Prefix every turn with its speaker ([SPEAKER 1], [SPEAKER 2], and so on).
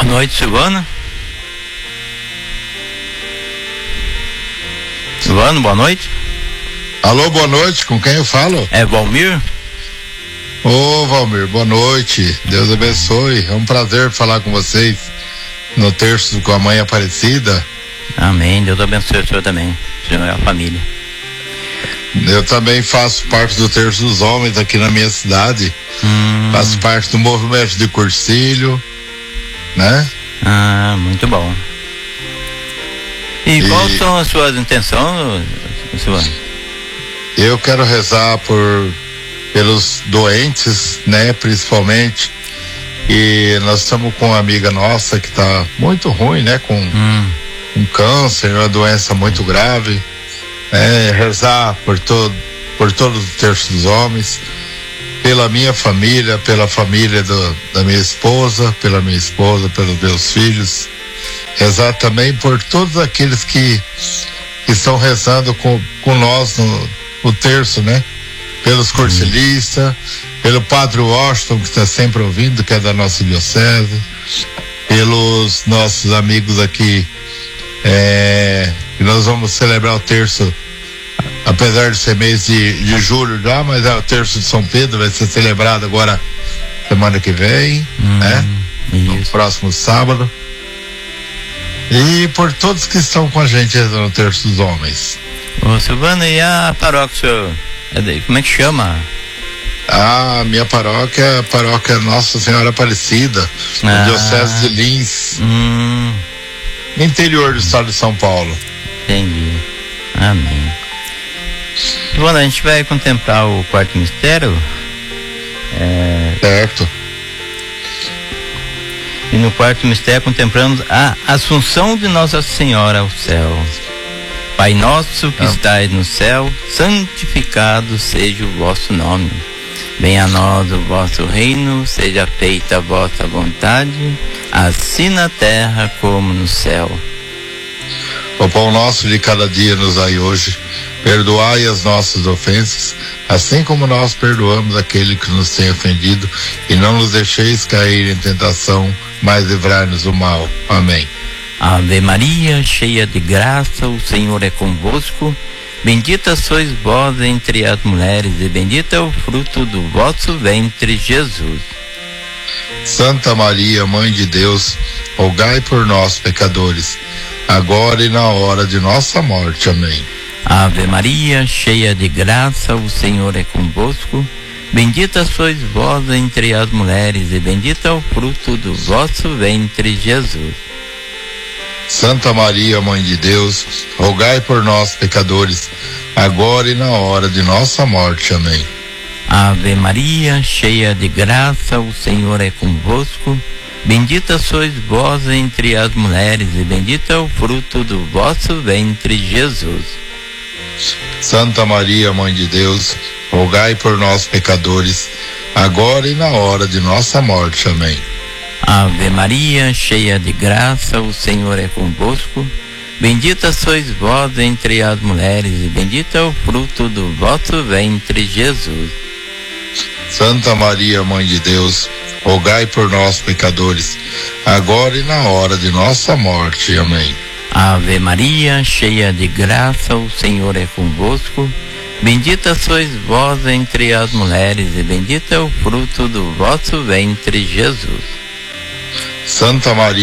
[SPEAKER 1] noite, Silvana. Silvano, boa noite.
[SPEAKER 2] Alô, boa noite, com quem eu falo?
[SPEAKER 1] É Valmir?
[SPEAKER 2] Ô, Valmir, boa noite, Deus abençoe, é um prazer falar com vocês no terço com a Mãe Aparecida.
[SPEAKER 1] Amém, Deus abençoe o senhor também, o senhor e a família.
[SPEAKER 2] Eu também faço parte do terço dos homens aqui na minha cidade, faço parte do movimento de Cursilho, né?
[SPEAKER 1] Ah, muito bom. E quais são as suas intenções, Silvano?
[SPEAKER 2] Eu quero rezar pelos doentes, né, principalmente, e nós estamos com uma amiga nossa que está muito ruim, né, com um câncer, uma doença muito grave, rezar por todos os terços dos homens, pela minha família, pela família da minha esposa, pelos meus filhos, rezar também por todos aqueles que estão rezando com nós no terço, né? Pelos cursilistas, pelo Padre Washington, que está sempre ouvindo, que é da nossa diocese, pelos nossos amigos aqui, que nós vamos celebrar o terço, apesar de ser mês de julho já, mas é o terço de São Pedro, vai ser celebrado agora semana que vem, né? No próximo sábado. E por todos que estão com a gente no terço dos homens.
[SPEAKER 1] Ô Silvano, e a paróquia, senhor? Como é que chama?
[SPEAKER 2] A minha paróquia é a paróquia Nossa Senhora Aparecida, na diocese de Lins, no interior do estado de São Paulo.
[SPEAKER 1] Entendi. Amém. Silvano, a gente vai contemplar o quarto mistério.
[SPEAKER 2] Certo.
[SPEAKER 1] E no quarto mistério contemplamos a Assunção de Nossa Senhora ao céu. Pai nosso que estais no céu, santificado seja o vosso nome. Venha a nós o vosso reino, seja feita a vossa vontade, assim na terra como no céu.
[SPEAKER 2] O pão nosso de cada dia nos dai hoje, perdoai as nossas ofensas, assim como nós perdoamos aquele que nos tem ofendido, e não nos deixeis cair em tentação, mas livrai-nos do mal. Amém.
[SPEAKER 1] Ave Maria, cheia de graça, o Senhor é convosco. Bendita sois vós entre as mulheres, e bendito é o fruto do vosso ventre, Jesus.
[SPEAKER 2] Santa Maria, Mãe de Deus, rogai por nós, pecadores, agora e na hora de nossa morte. Amém.
[SPEAKER 1] Ave Maria, cheia de graça, o Senhor é convosco. Bendita sois vós entre as mulheres, e bendito é o fruto do vosso ventre, Jesus.
[SPEAKER 2] Santa Maria, Mãe de Deus, rogai por nós, pecadores, agora e na hora de nossa morte. Amém.
[SPEAKER 1] Ave Maria, cheia de graça, o Senhor é convosco. Bendita sois vós entre as mulheres, e bendito é o fruto do vosso ventre, Jesus.
[SPEAKER 2] Santa Maria, Mãe de Deus, rogai por nós, pecadores, agora e na hora de nossa morte. Amém.
[SPEAKER 1] Ave Maria, cheia de graça, o Senhor é convosco. Bendita sois vós entre as mulheres, e bendito é o fruto do vosso ventre, Jesus.
[SPEAKER 2] Santa Maria, Mãe de Deus, rogai por nós, pecadores, agora e na hora de nossa morte. Amém.
[SPEAKER 1] Ave Maria, cheia de graça, o Senhor é convosco. Bendita sois vós entre as mulheres, e bendito é o fruto do vosso ventre, Jesus.
[SPEAKER 2] Santa Maria,